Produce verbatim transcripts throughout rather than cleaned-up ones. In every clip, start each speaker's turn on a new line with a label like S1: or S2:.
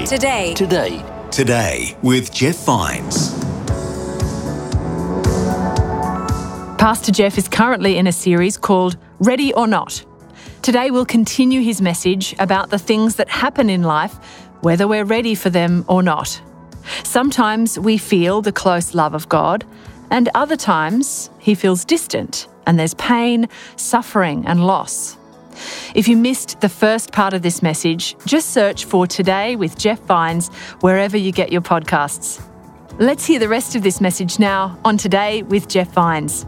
S1: Today.
S2: Today.
S3: Today with Jeff Vines.
S4: Pastor Jeff is currently in a series called Ready or Not. Today we'll continue his message about the things that happen in life, whether we're ready for them or not. Sometimes we feel the close love of God, and other times he feels distant and there's pain, suffering and loss. If you missed the first part of this message, just search for Today with Jeff Vines wherever you get your podcasts. Let's hear the rest of this message now on Today with Jeff Vines.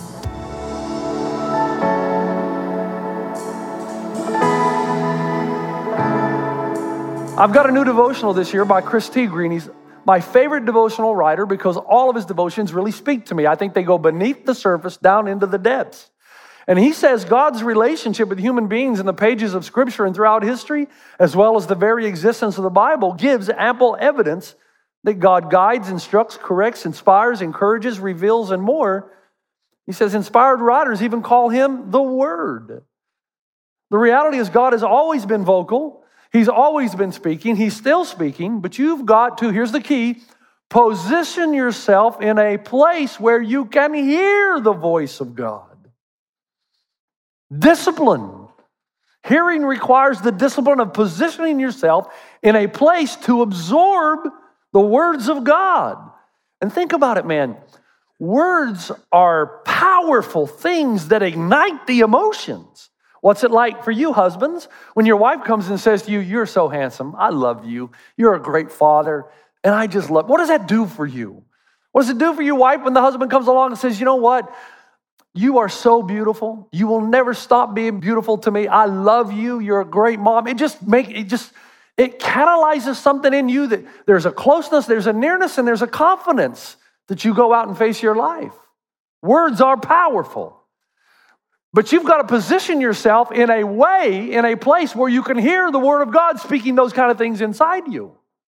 S5: I've got a new devotional this year by Chris T. Green. He's my favorite devotional writer because all of his devotions really speak to me. I think they go beneath the surface, down into the depths. And he says God's relationship with human beings in the pages of Scripture and throughout history, as well as the very existence of the Bible, gives ample evidence that God guides, instructs, corrects, inspires, encourages, reveals, and more. He says inspired writers even call him the Word. The reality is God has always been vocal. He's always been speaking. He's still speaking, but you've got to, here's the key, position yourself in a place where you can hear the voice of God. Discipline. Hearing requires the discipline of positioning yourself in a place to absorb the words of God. And think about it, man. Words are powerful things that ignite the emotions. What's it like for you, husbands, when your wife comes and says to you, "You're so handsome, I love you, you're a great father, and I just love," what does that do for you? What does it do for your wife when the husband comes along and says, "You know what? You are so beautiful. You will never stop being beautiful to me. I love you. You're a great mom." It just make it just it catalyzes something in you that there's a closeness, there's a nearness, and there's a confidence that you go out and face your life. Words are powerful. But you've got to position yourself in a way, in a place where you can hear the Word of God speaking those kind of things inside you.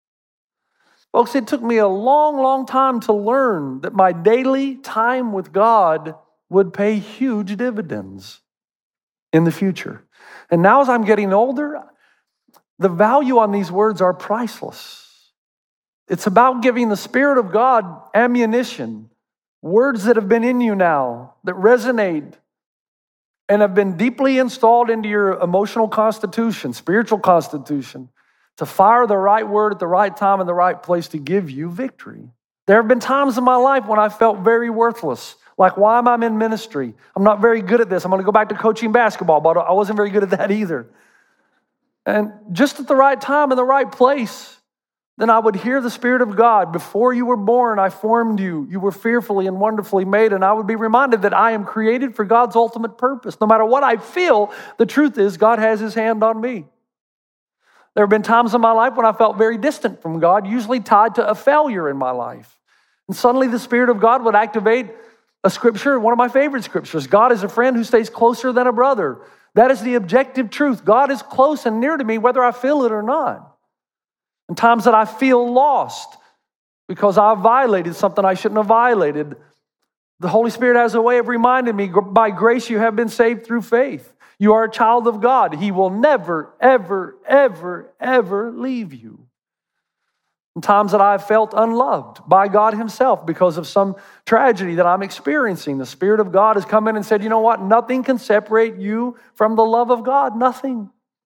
S5: Folks, it took me a long, long time to learn that my daily time with God would pay huge dividends in the future. And now as I'm getting older, the value on these words are priceless. It's about giving the Spirit of God ammunition, words that have been in you now, that resonate and have been deeply installed into your emotional constitution, spiritual constitution, to fire the right word at the right time in the right place to give you victory. There have been times in my life when I felt very worthless. Like, why am I in ministry? I'm not very good at this. I'm going to go back to coaching basketball, but I wasn't very good at that either. And just at the right time in the right place, then I would hear the Spirit of God. Before you were born, I formed you. You were fearfully and wonderfully made. And I would be reminded that I am created for God's ultimate purpose. No matter what I feel, the truth is God has His hand on me. There have been times in my life when I felt very distant from God, usually tied to a failure in my life. And suddenly the Spirit of God would activate a scripture, one of my favorite scriptures. God is a friend who stays closer than a brother. That is the objective truth. God is close and near to me whether I feel it or not. In times that I feel lost because I violated something I shouldn't have violated, the Holy Spirit has a way of reminding me, by grace you have been saved through faith. You are a child of God. He will never, ever, ever, ever leave you. In times that I've felt unloved by God Himself because of some tragedy that I'm experiencing, the Spirit of God has come in and said, "You know what? Nothing can separate you from the love of God. Nothing."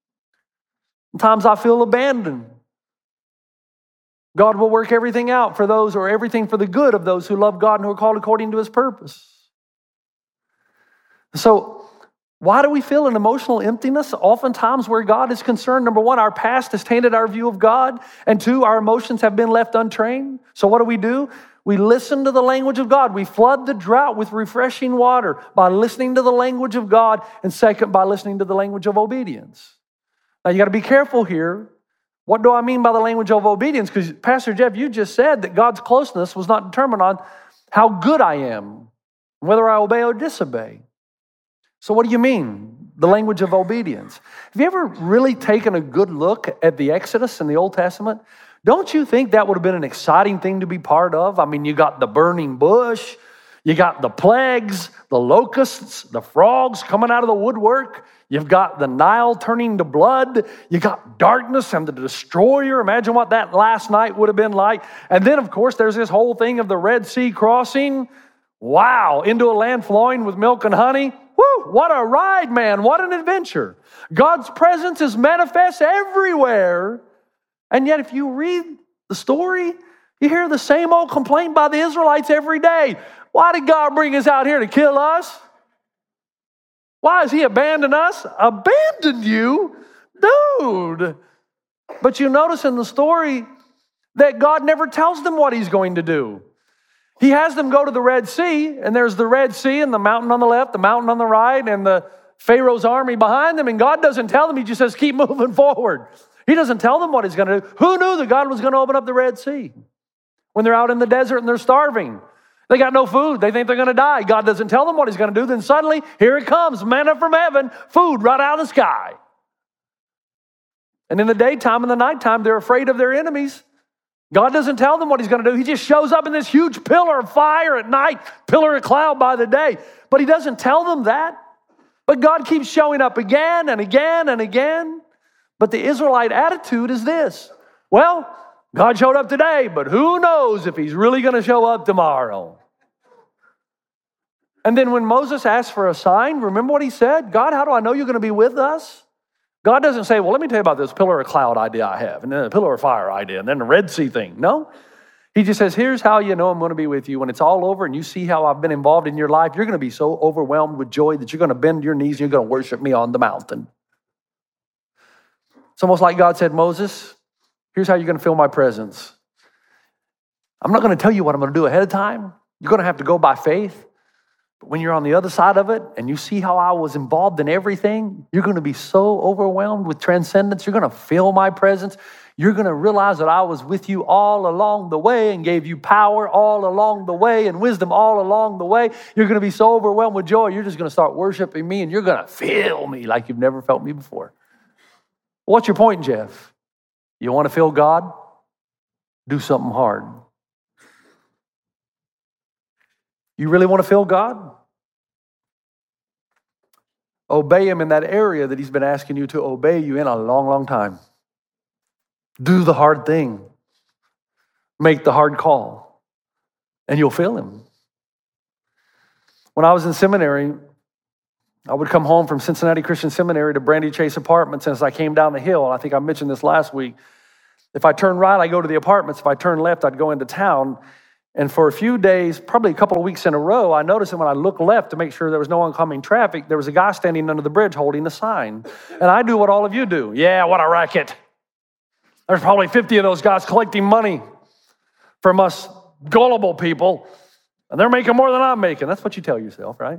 S5: In times I feel abandoned, God will work everything out for those, or everything for the good of those who love God and who are called according to His purpose. So, why do we feel an emotional emptiness? Oftentimes where God is concerned, number one, our past has tainted our view of God, and two, our emotions have been left untrained. So what do we do? We listen to the language of God. We flood the drought with refreshing water by listening to the language of God, and second, by listening to the language of obedience. Now you got to be careful here. What do I mean by the language of obedience? Because Pastor Jeff, you just said that God's closeness was not determined on how good I am, whether I obey or disobey. So what do you mean, the language of obedience? Have you ever really taken a good look at the Exodus in the Old Testament? Don't you think that would have been an exciting thing to be part of? I mean, you got the burning bush, You got the plagues, the locusts, the frogs coming out of the woodwork. You've got the Nile turning to blood. You got darkness and the destroyer. Imagine what that last night would have been like. And then, of course, there's this whole thing of the Red Sea crossing. Wow, into a land flowing with milk and honey. Woo, what a ride, man. What an adventure. God's presence is manifest everywhere. And yet, if you read the story, you hear the same old complaint by the Israelites every day. Why did God bring us out here to kill us? Why has he abandoned us? Abandoned you? Dude. But you notice in the story that God never tells them what he's going to do. He has them go to the Red Sea, and there's the Red Sea and the mountain on the left, the mountain on the right, and the Pharaoh's army behind them, and God doesn't tell them. He just says, keep moving forward. He doesn't tell them what he's going to do. Who knew that God was going to open up the Red Sea when they're out in the desert and they're starving? They got no food. They think they're going to die. God doesn't tell them what he's going to do. Then suddenly, here it comes, manna from heaven, food right out of the sky. And in the daytime and the nighttime, they're afraid of their enemies. God doesn't tell them what he's going to do. He just shows up in this huge pillar of fire at night, pillar of cloud by the day. But he doesn't tell them that. But God keeps showing up again and again and again. But the Israelite attitude is this. Well, God showed up today, but who knows if he's really going to show up tomorrow. And then when Moses asked for a sign, remember what he said? God, how do I know you're going to be with us? God doesn't say, well, let me tell you about this pillar of cloud idea I have, and then the pillar of fire idea, and then the Red Sea thing. No. He just says, here's how you know I'm going to be with you. When it's all over and you see how I've been involved in your life, you're going to be so overwhelmed with joy that you're going to bend your knees and you're going to worship me on the mountain. It's almost like God said, Moses, here's how you're going to feel my presence. I'm not going to tell you what I'm going to do ahead of time. You're going to have to go by faith. But when you're on the other side of it and you see how I was involved in everything, you're going to be so overwhelmed with transcendence. You're going to feel my presence. You're going to realize that I was with you all along the way and gave you power all along the way and wisdom all along the way. You're going to be so overwhelmed with joy, you're just going to start worshiping me and you're going to feel me like you've never felt me before. What's your point, Jeff? You want to feel God? Do something hard. You really want to feel God? Obey him in that area that he's been asking you to obey you in a long, long time. Do the hard thing. Make the hard call. And you'll feel him. When I was in seminary, I would come home from Cincinnati Christian Seminary to Brandy Chase Apartments, and as I came down the hill, and I think I mentioned this last week, if I turned right, I go to the apartments. If I turned left, I'd go into town. And for a few days, probably a couple of weeks in a row, I noticed that when I looked left to make sure there was no oncoming traffic, there was a guy standing under the bridge holding a sign. And I do what all of you do. Yeah, what a racket. There's probably fifty of those guys collecting money from us gullible people, and they're making more than I'm making. That's what you tell yourself, right?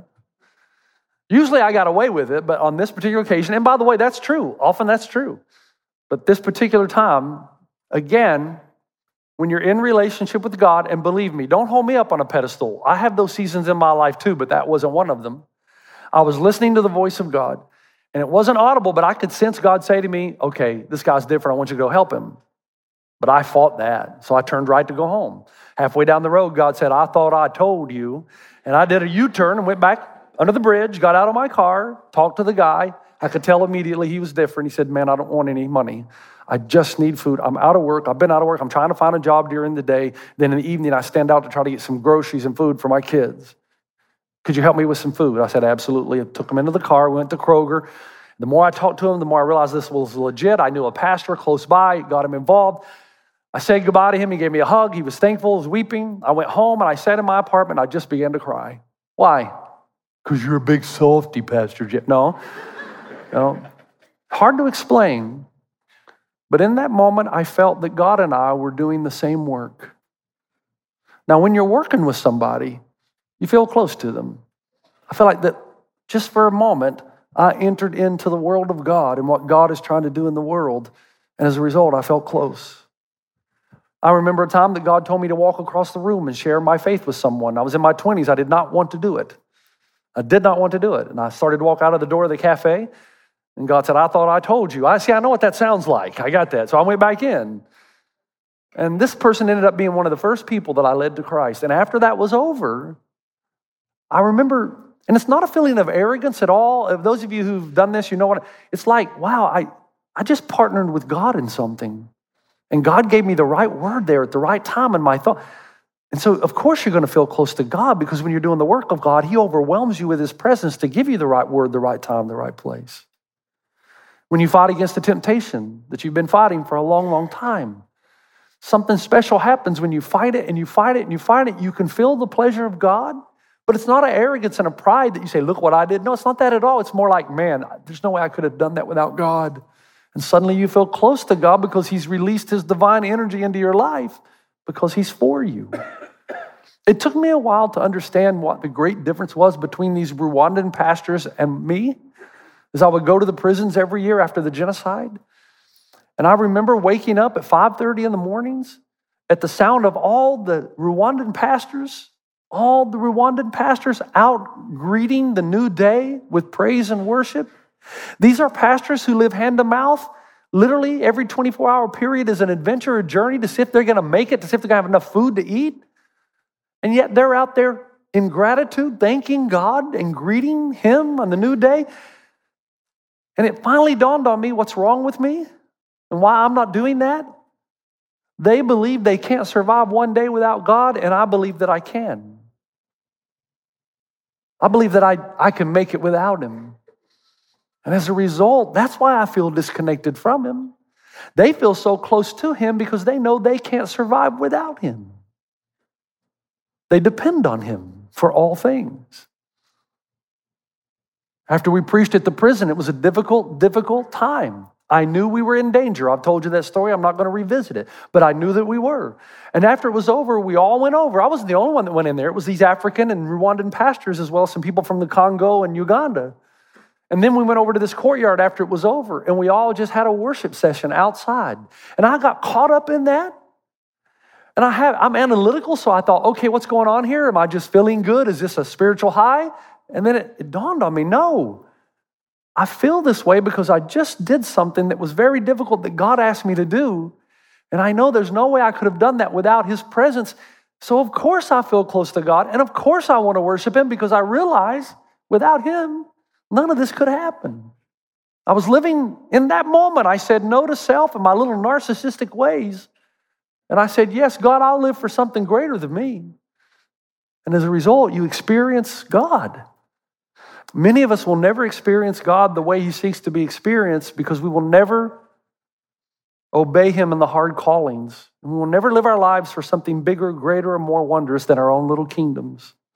S5: Usually I got away with it, but on this particular occasion, and by the way, that's true. Often that's true. But this particular time, again, when you're in relationship with God, and believe me, don't hold me up on a pedestal. I have those seasons in my life too, but that wasn't one of them. I was listening to the voice of God, and it wasn't audible, but I could sense God say to me, okay, this guy's different. I want you to go help him. But I fought that, so I turned right to go home. Halfway down the road, God said, I thought I told you. And I did a U-turn and went back under the bridge, got out of my car, talked to the guy. I could tell immediately he was different. He said, man, I don't want any money. I just need food. I'm out of work. I've been out of work. I'm trying to find a job during the day. Then in the evening, I stand out to try to get some groceries and food for my kids. Could you help me with some food? I said, absolutely. I took him into the car, went to Kroger. The more I talked to him, the more I realized this was legit. I knew a pastor close by, got him involved. I said goodbye to him. He gave me a hug. He was thankful, he was weeping. I went home and I sat in my apartment. I just began to cry. Why? Because you're a big softy, Pastor Jeff. No, no. Hard to explain. But in that moment, I felt that God and I were doing the same work. Now, when you're working with somebody, you feel close to them. I feel like that just for a moment, I entered into the world of God and what God is trying to do in the world. And as a result, I felt close. I remember a time that God told me to walk across the room and share my faith with someone. I was in my twenties. I did not want to do it. I did not want to do it. And I started to walk out of the door of the cafe. And God said, I thought I told you. I see, I know what that sounds like. I got that. So I went back in. And this person ended up being one of the first people that I led to Christ. And after that was over, I remember, and it's not a feeling of arrogance at all. If those of you who've done this, you know what, it's like, wow, I, I just partnered with God in something. And God gave me the right word there at the right time in my thought. And so, of course, you're going to feel close to God because when you're doing the work of God, he overwhelms you with his presence to give you the right word, the right time, the right place. When you fight against the temptation that you've been fighting for a long, long time, something special happens when you fight it and you fight it and you fight it. You can feel the pleasure of God, but it's not an arrogance and a pride that you say, look what I did. No, it's not that at all. It's more like, man, there's no way I could have done that without God. And suddenly you feel close to God because he's released his divine energy into your life because he's for you. It took me a while to understand what the great difference was between these Rwandan pastors and me, as I would go to the prisons every year after the genocide. And I remember waking up at five thirty in the mornings at the sound of all the Rwandan pastors, all the Rwandan pastors out greeting the new day with praise and worship. These are pastors who live hand to mouth. Literally every twenty-four hour period is an adventure, a journey to see if they're going to make it, to see if they're going to have enough food to eat. And yet they're out there in gratitude, thanking God and greeting him on the new day. And it finally dawned on me what's wrong with me and why I'm not doing that. They believe they can't survive one day without God, and I believe that I can. I believe that I, I can make it without him. And as a result, that's why I feel disconnected from him. They feel so close to him because they know they can't survive without him. They depend on him for all things. After we preached at the prison, it was a difficult, difficult time. I knew we were in danger. I've told you that story. I'm not going to revisit it. But I knew that we were. And after it was over, we all went over. I wasn't the only one that went in there. It was these African and Rwandan pastors as well as some people from the Congo and Uganda. And then we went over to this courtyard after it was over, and we all just had a worship session outside. And I got caught up in that. And I have, I'm analytical, so I thought, okay, what's going on here? Am I just feeling good? Is this a spiritual high? And then it, it dawned on me, no. I feel this way because I just did something that was very difficult that God asked me to do. And I know there's no way I could have done that without his presence. So of course I feel close to God. And of course I want to worship him because I realize without him, none of this could happen. I was living in that moment. I said no to self and my little narcissistic ways. And I said, yes, God, I'll live for something greater than me. And as a result, you experience God. Many of us will never experience God the way he seeks to be experienced because we will never obey him in the hard callings. And we will never live our lives for something bigger, greater, or more wondrous than our own little kingdoms.